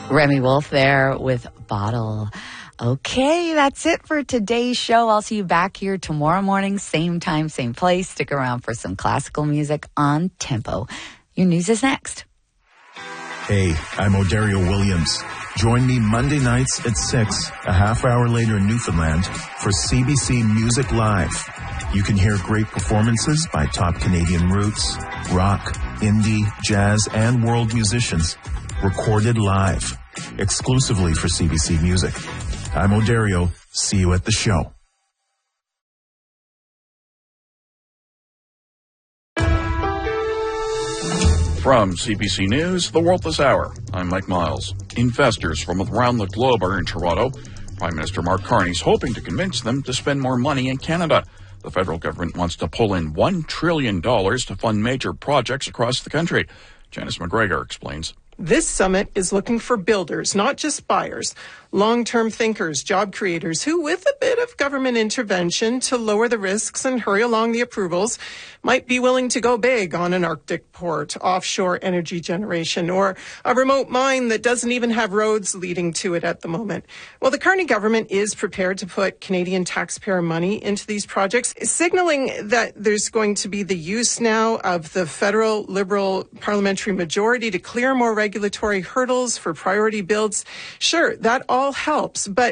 Remy Wolf there with Bottle. Okay, that's it for today's show. I'll see you back here tomorrow morning, same time, same place. Stick around for some classical music on Tempo. Your news is next. Hey, I'm O'Dario Williams. Join me Monday nights at 6, a half hour later in Newfoundland, for CBC Music Live. You can hear great performances by top Canadian roots, rock, indie, jazz, and world musicians. Recorded live, exclusively for CBC Music. I'm O'Dario. See you at the show. From CBC News, The World This Hour, I'm Mike Miles. Investors from around the globe are in Toronto. Prime Minister Mark Carney is hoping to convince them to spend more money in Canada. The federal government wants to pull in $1 trillion to fund major projects across the country. Janice McGregor explains. This summit is looking for builders, not just buyers, long-term thinkers, job creators who, with a bit of government intervention to lower the risks and hurry along the approvals, might be willing to go big on an Arctic port, offshore energy generation, or a remote mine that doesn't even have roads leading to it at the moment. Well, the Carney government is prepared to put Canadian taxpayer money into these projects, signaling that there's going to be the use now of the federal Liberal parliamentary majority to clear more regulatory hurdles for priority builds. Sure, that all helps, but